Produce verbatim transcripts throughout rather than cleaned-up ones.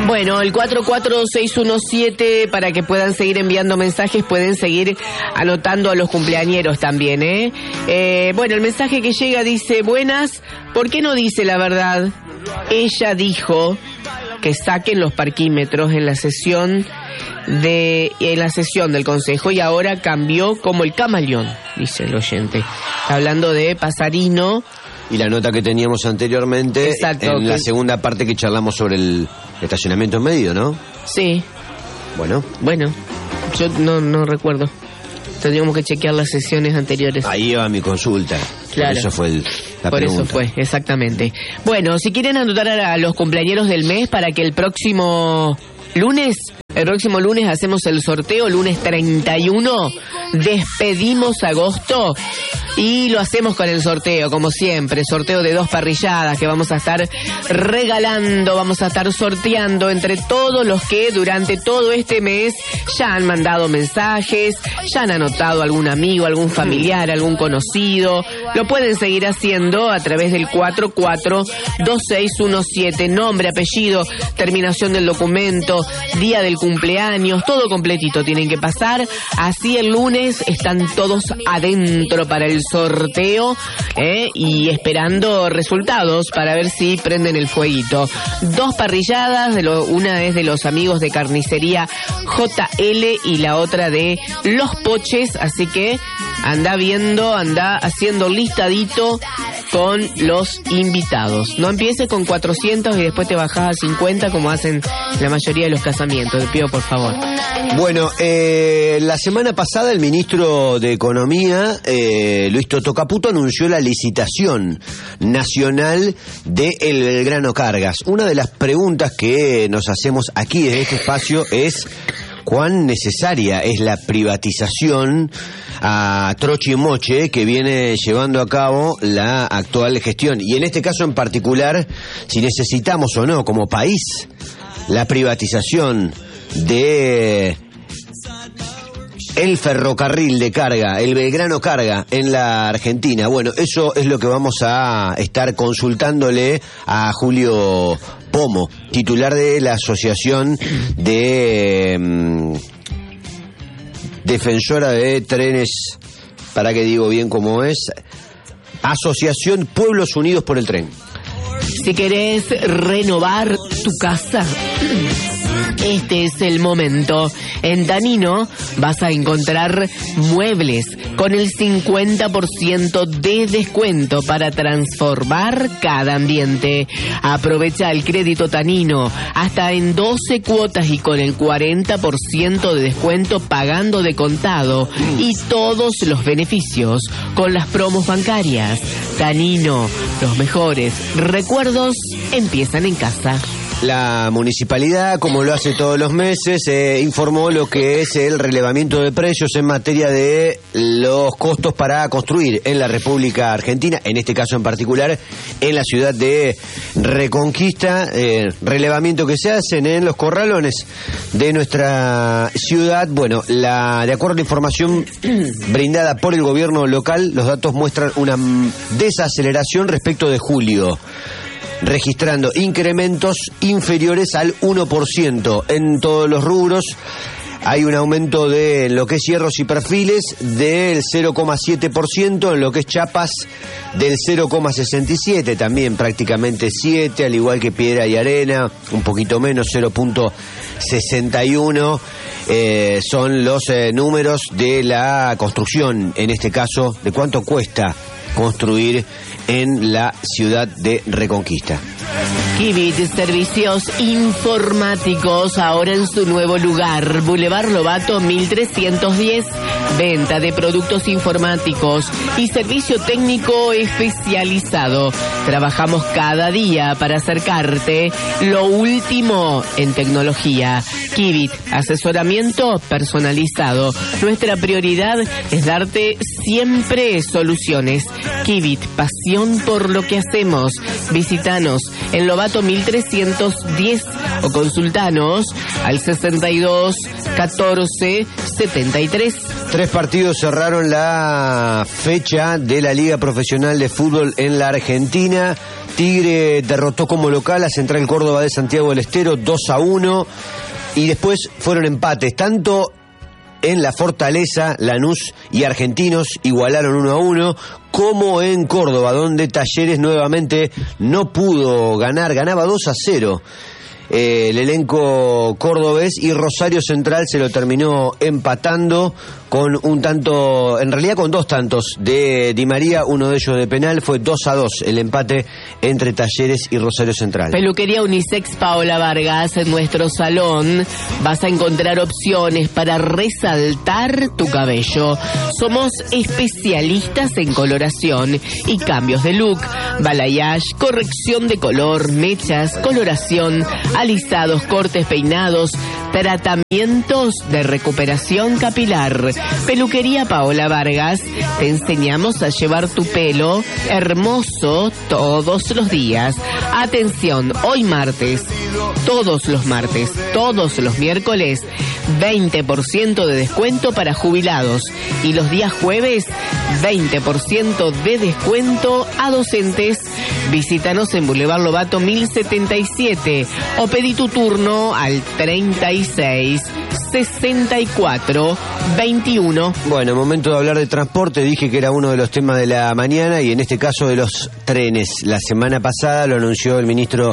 Bueno, el cuatro cuatro seis uno siete para que puedan seguir enviando mensajes, pueden seguir anotando a los cumpleañeros también, ¿eh? eh bueno, el mensaje que llega dice: buenas, ¿por qué no dice la verdad? Ella dijo que saquen los parquímetros en la sesión de en la sesión del consejo y ahora cambió como el camaleón, dice el oyente. Está hablando de Pasarino. Y la nota que teníamos anteriormente, exacto, en que... la segunda parte que charlamos sobre el estacionamiento en medio, ¿no? Sí. Bueno. Bueno, yo no, no recuerdo. Tendríamos que chequear las sesiones anteriores. Ahí va mi consulta. Claro. Por eso fue el, la Por pregunta. eso fue, exactamente. Bueno, si quieren anotar a los cumpleañeros del mes para que el próximo lunes, el próximo lunes hacemos el sorteo, lunes treinta y uno, despedimos agosto y lo hacemos con el sorteo, como siempre, sorteo de dos parrilladas que vamos a estar regalando, vamos a estar sorteando entre todos los que durante todo este mes ya han mandado mensajes, ya han anotado algún amigo, algún familiar, algún conocido. Lo pueden seguir haciendo a través del cuatro cuatro dos seis uno siete, nombre, apellido, terminación del documento, día del cumpleaños, todo completito tienen que pasar. Así el lunes están todos adentro para el sorteo, ¿eh? Y esperando resultados para ver si prenden el fueguito. Dos parrilladas, de lo, una es de los amigos de carnicería J L y la otra de Los Poches, así que anda viendo, anda haciendo listadito con los invitados. No empieces con cuatrocientos y después te bajás a cincuenta como hacen la mayoría de los casamientos. Te pido por favor. Bueno, eh, la semana pasada el ministro de Economía, eh, Luis Toto Caputo, anunció la licitación nacional de el Belgrano Cargas. Una de las preguntas que nos hacemos aquí desde este espacio es: ¿cuán necesaria es la privatización a troche y moche que viene llevando a cabo la actual gestión? Y en este caso en particular, si necesitamos o no como país la privatización de el ferrocarril de carga, el Belgrano Carga en la Argentina. Bueno, eso es lo que vamos a estar consultándole a Julio Pomo, titular de la Asociación de um, Defensora de Trenes, para que digo bien cómo es, Asociación Pueblos Unidos por el Tren. Si querés renovar tu casa, este es el momento. En Danino vas a encontrar muebles con el cincuenta por ciento de descuento para transformar cada ambiente. Aprovecha el crédito Tanino hasta en doce cuotas y con el cuarenta por ciento de descuento pagando de contado y todos los beneficios con las promos bancarias. Tanino, los mejores recuerdos empiezan en casa. La municipalidad, como lo hace todos los meses, eh, informó lo que es el relevamiento de precios en materia de los costos para construir en la República Argentina, en este caso en particular en la ciudad de Reconquista, eh, relevamiento que se hacen en los corralones de nuestra ciudad. Bueno, la, de acuerdo a la información brindada por el gobierno local, los datos muestran una desaceleración respecto de julio, registrando incrementos inferiores al uno por ciento en todos los rubros. Hay un aumento de lo que es hierros y perfiles del cero coma siete por ciento, en lo que es chapas del cero coma sesenta y siete por ciento, también prácticamente siete por ciento, al igual que piedra y arena, un poquito menos, cero coma sesenta y uno por ciento. Eh, son los eh, números de la construcción, en este caso, de cuánto cuesta construir en la ciudad de Reconquista. Kibit, servicios informáticos, ahora en su nuevo lugar, Boulevard Lobato mil trescientos diez, venta de productos informáticos y servicio técnico especializado. Trabajamos cada día para acercarte lo último en tecnología. Kibit, asesoramiento personalizado. Nuestra prioridad es darte siempre soluciones. Kibit, pasión por lo que hacemos. Visítanos en Lobato mil trescientos diez o consultanos al sesenta y dos catorce setenta y tres. Tres partidos cerraron la fecha de la Liga Profesional de Fútbol en la Argentina. Tigre derrotó como local a Central Córdoba de Santiago del Estero dos a uno. Y después fueron empates, tanto en la Fortaleza, Lanús y Argentinos igualaron uno a uno, como en Córdoba, donde Talleres nuevamente no pudo ganar, ganaba dos a cero. Eh, el elenco cordobés, y Rosario Central se lo terminó empatando con un tanto, en realidad con dos tantos de Di María, uno de ellos de penal. Fue dos a dos el empate entre Talleres y Rosario Central. Peluquería Unisex Paola Vargas, en nuestro salón vas a encontrar opciones para resaltar tu cabello. Somos especialistas en coloración y cambios de look, balayage, corrección de color, mechas, coloración, alisados, cortes, peinados, tratamientos de recuperación capilar. Peluquería Paola Vargas, te enseñamos a llevar tu pelo hermoso todos los días. Atención, hoy martes, todos los martes, todos los miércoles, veinte por ciento de descuento para jubilados, y los días jueves, veinte por ciento de descuento a docentes. Visítanos en Boulevard Lobato mil setenta y siete o pedí tu turno al treinta y seis sesenta y cuatro veintiuno. Bueno, momento de hablar de transporte. Dije que era uno de los temas de la mañana, y en este caso de los trenes. La semana pasada lo anunció el ministro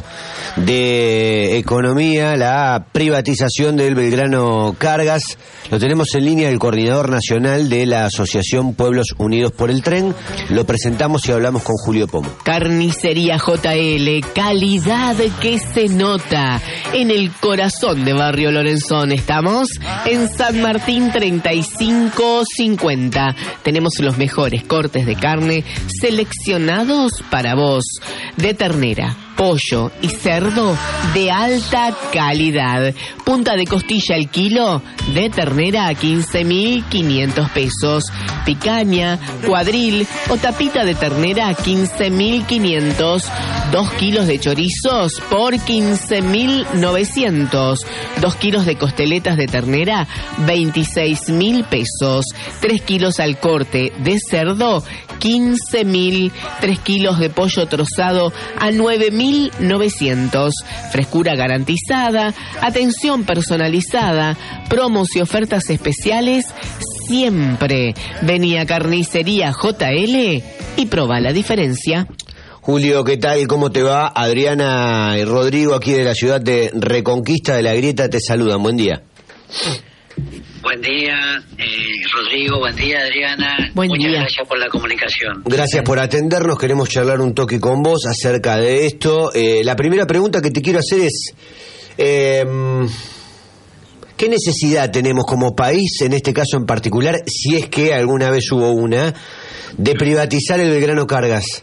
de Economía, la privatización del Belgrano Cargas. Lo tenemos en línea el coordinador nacional de la Asociación Pueblos Unidos por el Tren. Lo presentamos y hablamos con Julio Pomo. Carnicería J L, calidad que se nota en el corazón de Barrio Lorenzón. Estamos en San Martín treinta y cinco cincuenta. Tenemos los mejores cortes de carne seleccionados para vos, de ternera, pollo y cerdo de alta calidad. Punta de costilla al kilo, de ternera a quince mil quinientos pesos. Picaña, cuadril o tapita de ternera a quince mil quinientos. Dos kilos de chorizos por quince mil novecientos. Dos kilos de costeletas de ternera, veintiséis mil pesos. Tres kilos al corte de cerdo, quince mil. Tres kilos de pollo trozado a nueve mil novecientos. Frescura garantizada, atención personalizada, promos y ofertas especiales siempre. Vení a Carnicería J L y probá la diferencia. Julio, ¿qué tal? ¿Cómo te va? Adriana y Rodrigo, aquí de la ciudad de Reconquista de la Grieta, te saludan. Buen día. Buen día, eh, Rodrigo. Buen día, Adriana. Buen Muchas día. gracias por la comunicación. Gracias por atendernos. Queremos charlar un toque con vos acerca de esto. Eh, la primera pregunta que te quiero hacer es... Eh, ¿qué necesidad tenemos como país, en este caso en particular, si es que alguna vez hubo una, de privatizar el Belgrano Cargas?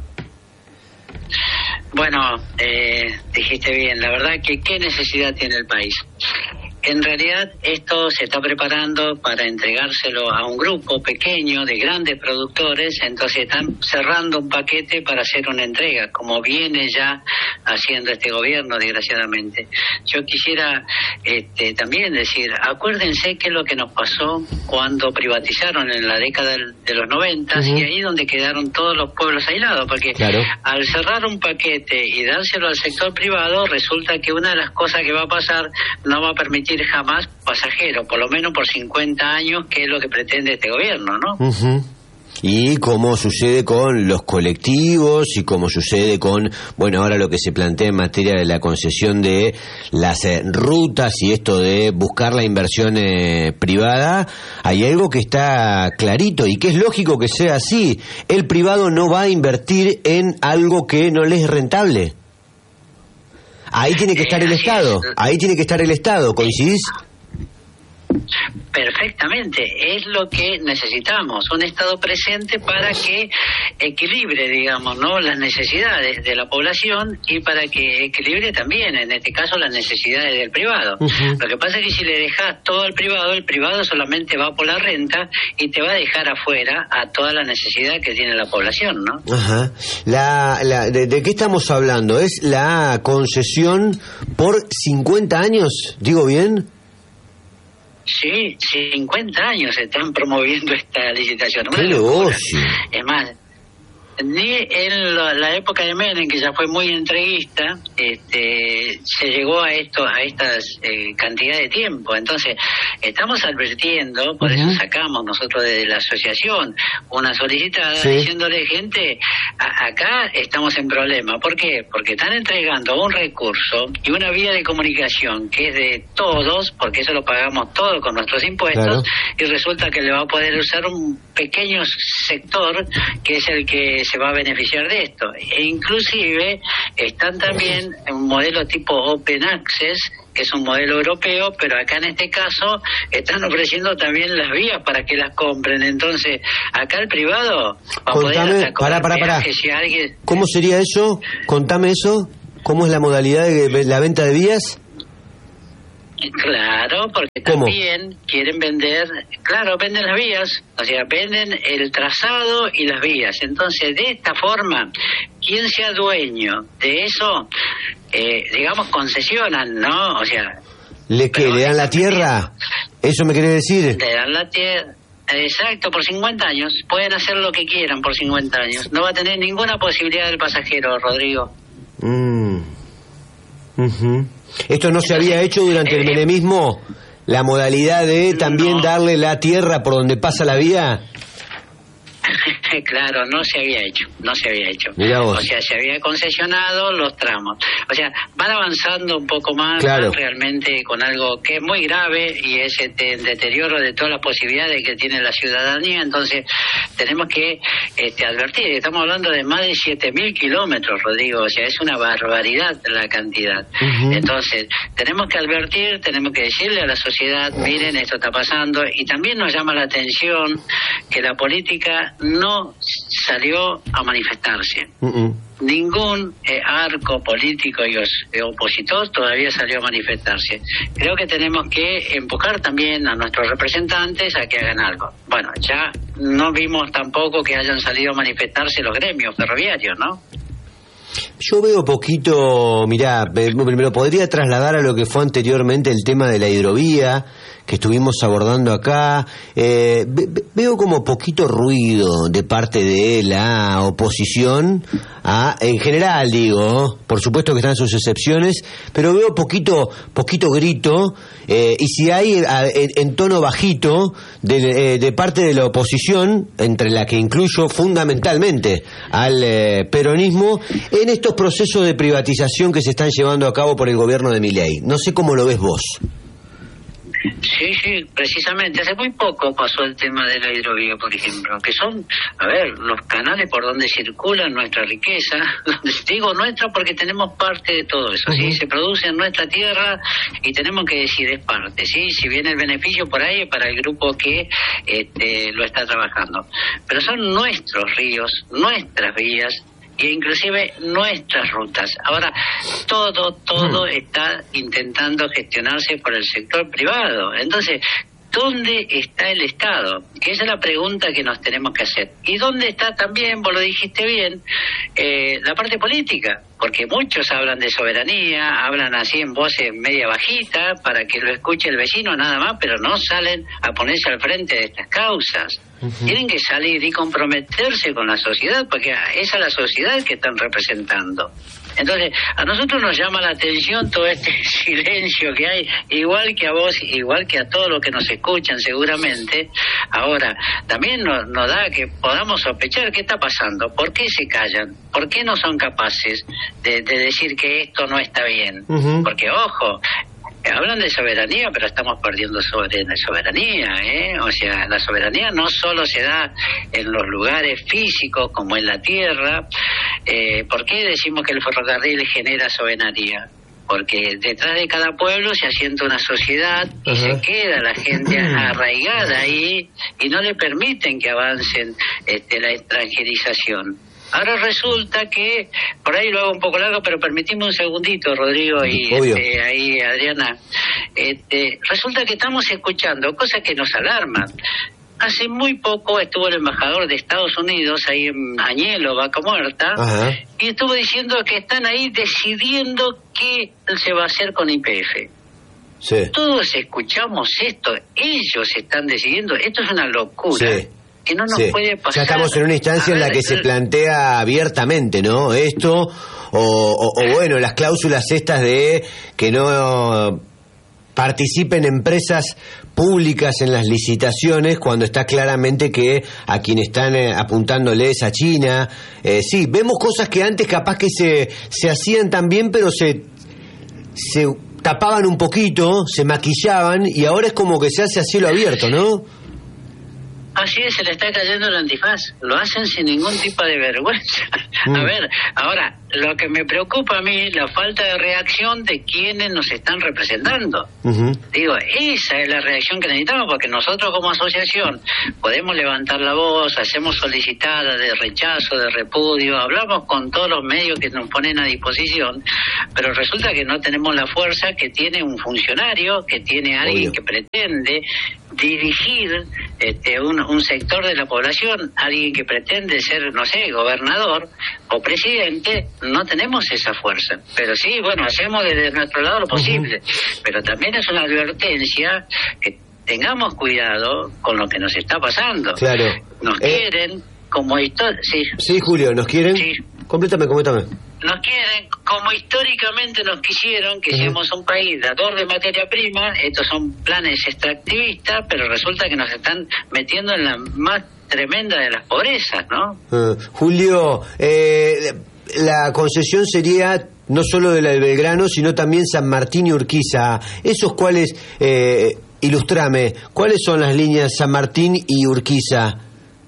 Bueno, eh, dijiste bien. La verdad que qué necesidad tiene el país. En realidad esto se está preparando para entregárselo a un grupo pequeño de grandes productores, entonces están cerrando un paquete para hacer una entrega, como viene ya haciendo este gobierno, desgraciadamente. Yo quisiera este, también decir, acuérdense qué es lo que nos pasó cuando privatizaron en la década de los noventas, uh-huh. y ahí donde quedaron todos los pueblos aislados, porque claro. Al cerrar un paquete y dárselo al sector privado, resulta que una de las cosas que va a pasar no va a permitir jamás pasajero, por lo menos por cincuenta años, que es lo que pretende este gobierno, ¿no? Uh-huh. Y como sucede con los colectivos, y como sucede con, bueno, ahora lo que se plantea en materia de la concesión de las eh, rutas y esto de buscar la inversión eh, privada, hay algo que está clarito y que es lógico que sea así. El privado no va a invertir en algo que no le es rentable. Ahí tiene que estar el Estado, ahí tiene que estar el Estado, ¿coincidís? Perfectamente, es lo que necesitamos, un Estado presente para que equilibre, digamos, ¿no?, las necesidades de la población y para que equilibre también, en este caso, las necesidades del privado. Uh-huh. Lo que pasa es que si le dejas todo al privado, el privado solamente va por la renta y te va a dejar afuera a toda la necesidad que tiene la población, ¿no? Ajá. La, la, de, ¿De qué estamos hablando? ¿Es la concesión por cincuenta años? ¿Digo bien? Sí, cincuenta años están promoviendo esta licitación. ¡Qué negocio! Es más, ni en la, la época de Menem, que ya fue muy entreguista, este, se llegó a esto, a estas eh, cantidad de tiempo. Entonces, estamos advirtiendo, por uh-huh. eso sacamos nosotros desde la asociación una solicitada sí. diciéndole, gente, a, acá estamos en problema. ¿Por qué? Porque están entregando un recurso y una vía de comunicación que es de todos, porque eso lo pagamos todos con nuestros impuestos, claro. y resulta que le va a poder usar un pequeño sector que es el que se va a beneficiar de esto. E inclusive están también en un modelo tipo Open Access, que es un modelo europeo, pero acá en este caso están ofreciendo también las vías para que las compren. Entonces, acá el privado va a poder hasta cobrar pará, pará, pará. Si alguien... ¿Cómo sería eso? Contame eso. ¿Cómo es la modalidad de la venta de vías? Claro, porque ¿Cómo? También quieren vender, claro, venden las vías, o sea, venden el trazado y las vías. Entonces, de esta forma, quien sea dueño de eso, eh, digamos, concesionan, ¿no? O sea... ¿Le qué? ¿Le dan la tierra? ¿Eso me quiere decir? Le dan la tierra... Exacto, por cincuenta años. Pueden hacer lo que quieran por cincuenta años. No va a tener ninguna posibilidad del pasajero, Rodrigo. Mm. Uh-huh. ¿Esto no se había hecho durante el menemismo? ¿La modalidad de también no. darle la tierra por donde pasa la vía? Claro, no se había hecho, no se había hecho. Mirá vos. O sea, se había concesionado los tramos. O sea, van avanzando un poco más, claro. realmente con algo que es muy grave y es este, el deterioro de todas las posibilidades que tiene la ciudadanía. Entonces, tenemos que este, advertir. Estamos hablando de más de siete mil kilómetros, Rodrigo. O sea, es una barbaridad la cantidad. Uh-huh. Entonces, tenemos que advertir, tenemos que decirle a la sociedad, miren, esto está pasando. Y también nos llama la atención que la política no salió a manifestarse. Uh-uh. Ningún eh, arco político y os, eh, opositor todavía salió a manifestarse. Creo que tenemos que empujar también a nuestros representantes a que hagan algo. Bueno, ya no vimos tampoco que hayan salido a manifestarse los gremios ferroviarios, ¿no? Yo veo poquito, mirá, me lo podría trasladar a lo que fue anteriormente el tema de la hidrovía que estuvimos abordando acá. Eh, ve, veo como poquito ruido de parte de la oposición, a, en general digo, por supuesto que están sus excepciones, pero veo poquito poquito grito, eh, y si hay a, en, en tono bajito de, eh, de parte de la oposición, entre la que incluyo fundamentalmente al eh, peronismo, en estos procesos de privatización que se están llevando a cabo por el gobierno de Milei. No sé cómo lo ves vos. Sí, sí, precisamente. Hace muy poco pasó el tema de la hidrovía, por ejemplo, que son, a ver, los canales por donde circula nuestra riqueza. Digo nuestra porque tenemos parte de todo eso, ¿sí? Uh-huh. Se produce en nuestra tierra y tenemos que decir es parte, ¿sí? Si viene el beneficio por ahí es para el grupo que este, lo está trabajando. Pero son nuestros ríos, nuestras vías, e inclusive nuestras rutas. Ahora, todo, todo está intentando gestionarse por el sector privado. Entonces, ¿dónde está el Estado? Que esa es la pregunta que nos tenemos que hacer. ¿Y dónde está también, vos lo dijiste bien, eh, la parte política? Porque muchos hablan de soberanía, hablan así en voces media bajita para que lo escuche el vecino nada más, pero no salen a ponerse al frente de estas causas. Uh-huh. Tienen que salir y comprometerse con la sociedad, porque esa es la sociedad que están representando. Entonces, a nosotros nos llama la atención todo este silencio que hay, igual que a vos, igual que a todos los que nos escuchan seguramente. Ahora, también nos, nos da que podamos sospechar qué está pasando, por qué se callan, por qué no son capaces de, de decir que esto no está bien. Uh-huh. Porque, ojo, hablan de soberanía, pero estamos perdiendo sobre soberanía, ¿eh? O sea, la soberanía no solo se da en los lugares físicos como en la tierra. Eh, ¿Por qué decimos que el ferrocarril genera soberanía? Porque detrás de cada pueblo se asienta una sociedad y uh-huh. se queda la gente arraigada ahí y no le permiten que avancen este, la extranjerización. Ahora resulta que, por ahí lo hago un poco largo, pero permitime un segundito, Rodrigo, y este, ahí Adriana. Este, resulta que estamos escuchando cosas que nos alarman. Hace muy poco estuvo el embajador de Estados Unidos ahí en Añelo, Vaca Muerta, Ajá. y estuvo diciendo que están ahí decidiendo qué se va a hacer con Y P F. Sí. Todos escuchamos esto, ellos están decidiendo, esto es una locura. Sí. Que no nos sí. puede pasar. Ya estamos en una instancia A en la ver, que se el... plantea abiertamente, ¿no? Esto, o, o, o bueno, las cláusulas estas de que no participen empresas públicas en las licitaciones cuando está claramente que a quien están eh, apuntándole es a China. Eh, sí, vemos cosas que antes capaz que se, se hacían también, pero se, se tapaban un poquito, se maquillaban, y ahora es como que se hace a cielo abierto, ¿no? Así es, se le está cayendo el antifaz. Lo hacen sin ningún tipo de vergüenza. Mm. A ver, ahora, lo que me preocupa a mí, la falta de reacción de quienes nos están representando. Uh-huh. Digo, esa es la reacción que necesitamos, porque nosotros como asociación podemos levantar la voz, hacemos solicitadas de rechazo, de repudio, hablamos con todos los medios que nos ponen a disposición, pero resulta que no tenemos la fuerza que tiene un funcionario, que tiene alguien Obvio. que pretende dirigir este, un, un sector de la población, alguien que pretende ser, no sé, gobernador o presidente. No tenemos esa fuerza, pero sí, bueno, hacemos desde nuestro lado lo posible, uh-huh. Pero también es una advertencia que tengamos cuidado con lo que nos está pasando. Claro. Nos eh, quieren como historia, sí. Sí, Julio, ¿nos quieren? Sí. Complétame, coméntame. Nos quieren como históricamente nos quisieron, que Uh-huh. seamos un país dador de materia prima. Estos son planes extractivistas, pero resulta que nos están metiendo en la más tremenda de las pobrezas, ¿no? Uh, Julio, eh, la concesión sería no solo de la de Belgrano, sino también San Martín y Urquiza. ¿Esos cuáles, eh, ilustrame, cuáles son las líneas San Martín y Urquiza?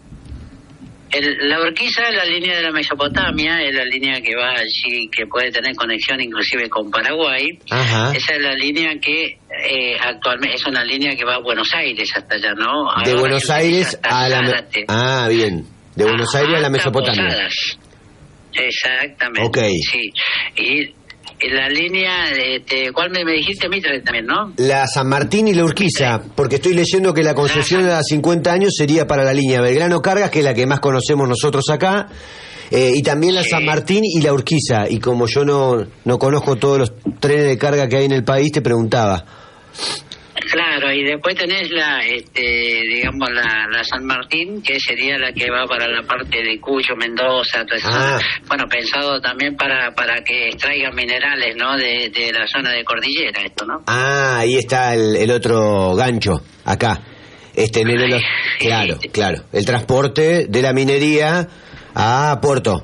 El, la Urquiza es la línea de la Mesopotamia, es la línea que va allí, que puede tener conexión inclusive con Paraguay. Ajá. Esa es la línea que eh, actualmente es una línea que va a Buenos Aires hasta allá, ¿no? De Ahora Buenos que Aires hasta a la... Me- Zárate. Ah, bien. De Buenos Ah, Aires a la hasta Mesopotamia. Posadas. Exactamente. Ok. Sí. Y, y la línea, de, de ¿cuál me, me dijiste, Mitre, también, no? La San Martín y la Urquiza, porque estoy leyendo que la concesión a cincuenta años sería para la línea Belgrano Cargas, que es la que más conocemos nosotros acá, eh, y también la Sí. San Martín y la Urquiza. Y como yo no, no conozco todos los trenes de carga que hay en el país, te preguntaba. Claro, y después tenés la, este, digamos, la, la San Martín, que sería la que va para la parte de Cuyo, Mendoza, toda esa Ah. zona. Bueno, pensado también para para que extraigan minerales, ¿no? De, de la zona de cordillera, esto, ¿no? Ah, ahí está el, el otro gancho, acá. Este, en el, Ay, claro, sí. claro. El transporte de la minería a Puerto.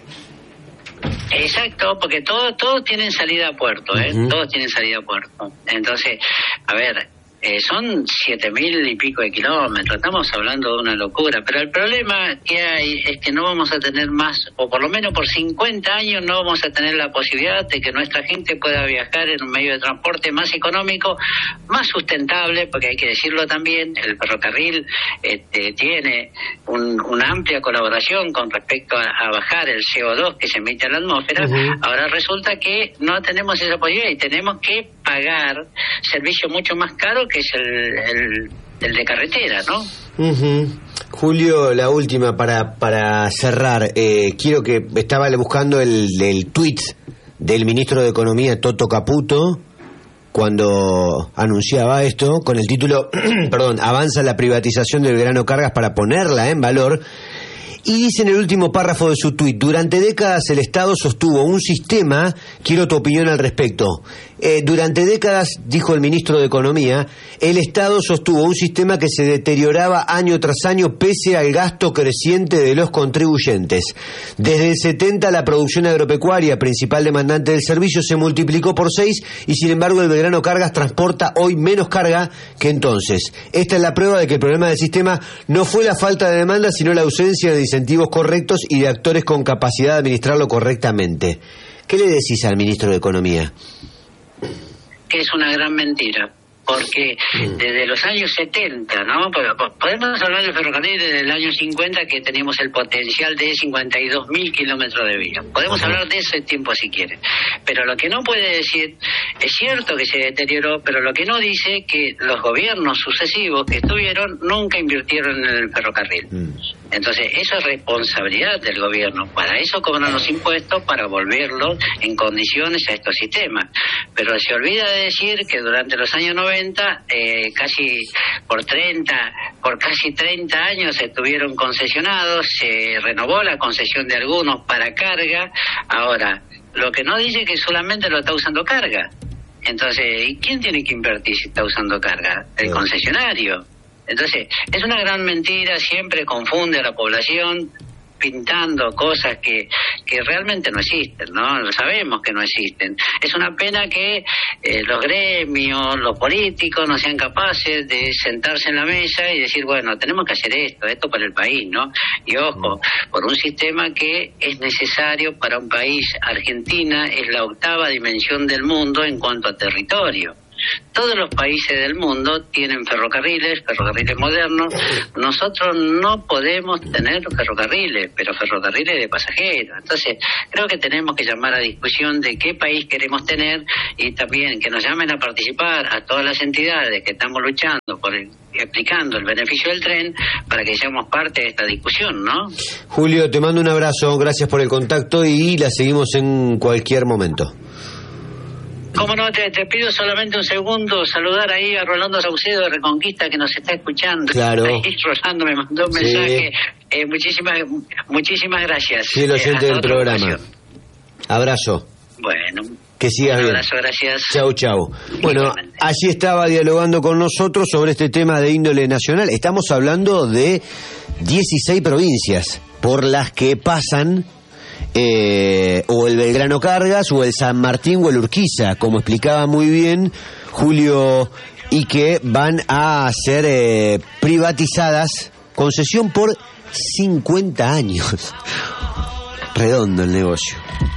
Exacto, porque todos todos tienen salida a puerto, ¿eh? Ujú. Todos tienen salida a puerto. Entonces, a ver, eh, son siete mil y pico de kilómetros, estamos hablando de una locura, pero el problema que hay es que no vamos a tener más, o por lo menos por cincuenta años no vamos a tener la posibilidad de que nuestra gente pueda viajar en un medio de transporte más económico, más sustentable, porque hay que decirlo también, el ferrocarril este, tiene un, una amplia colaboración con respecto a, a bajar el C O dos que se emite en la atmósfera. Uh-huh. Ahora resulta que no tenemos esa posibilidad y tenemos que pagar servicio mucho más caro que es el, el, el de carretera, ¿no? Ujú. Julio, la última para para cerrar. Eh, quiero que estaba buscando el, el tweet del ministro de Economía, Toto Caputo, cuando anunciaba esto, con el título, perdón, avanza la privatización del Belgrano Cargas para ponerla en valor. Y dice en el último párrafo de su tuit, durante décadas el Estado sostuvo un sistema, quiero tu opinión al respecto, eh, durante décadas, dijo el ministro de Economía, el Estado sostuvo un sistema que se deterioraba año tras año pese al gasto creciente de los contribuyentes. Desde el setenta la producción agropecuaria, principal demandante del servicio, se multiplicó por seis y sin embargo el Belgrano Cargas transporta hoy menos carga que entonces. Esta es la prueba de que el problema del sistema no fue la falta de demanda, sino la ausencia de incentivos correctos y de actores con capacidad de administrarlo correctamente. ¿Qué le decís al ministro de Economía? Que es una gran mentira, porque desde los años setenta, ¿no? Podemos hablar del ferrocarril desde el año cincuenta, que teníamos el potencial de cincuenta y dos mil kilómetros de vía. Podemos Ajá. hablar de ese tiempo si quiere. Pero lo que no puede decir, es cierto que se deterioró, pero lo que no dice que los gobiernos sucesivos que estuvieron nunca invirtieron en el ferrocarril. Mm. Entonces, eso es responsabilidad del gobierno. Para eso cobran los impuestos, para volverlos en condiciones a estos sistemas. Pero se olvida de decir que durante los años noventa, eh, casi por treinta, por casi treinta años estuvieron concesionados, se renovó la concesión de algunos para carga. Ahora, lo que no dice que solamente lo está usando carga. Entonces, ¿y quién tiene que invertir si está usando carga? El concesionario. Entonces, es una gran mentira, siempre confunde a la población pintando cosas que, que realmente no existen, ¿no? Lo sabemos que no existen. Es una pena que eh, los gremios, los políticos no sean capaces de sentarse en la mesa y decir, bueno, tenemos que hacer esto, esto para el país, ¿no? Y ojo, por un sistema que es necesario para un país. Argentina es la octava dimensión del mundo en cuanto a territorio. Todos los países del mundo tienen ferrocarriles, ferrocarriles modernos. Nosotros no podemos tener ferrocarriles, pero ferrocarriles de pasajeros. Entonces, creo que tenemos que llamar a discusión de qué país queremos tener y también que nos llamen a participar a todas las entidades que estamos luchando por el, explicando el beneficio del tren para que seamos parte de esta discusión, ¿no? Julio, te mando un abrazo, gracias por el contacto y la seguimos en cualquier momento. Cómo no, te, te pido solamente un segundo, saludar ahí a Rolando Saucedo de Reconquista que nos está escuchando. Claro. Ahí Rolando me mandó un Sí. mensaje. Eh, muchísimas muchísimas gracias. Sí, el oyente Eh, del hasta otra programa. ocasión. Abrazo. Bueno. Que sigas Un bien. abrazo, gracias. Chau, chau. Bueno, Igualmente. allí estaba dialogando con nosotros sobre este tema de índole nacional. Estamos hablando de dieciséis provincias por las que pasan eh, o el Belgrano Cargas o el San Martín o el Urquiza, como explicaba muy bien Julio, y que van a ser eh, privatizadas, concesión por cincuenta años. Redondo el negocio.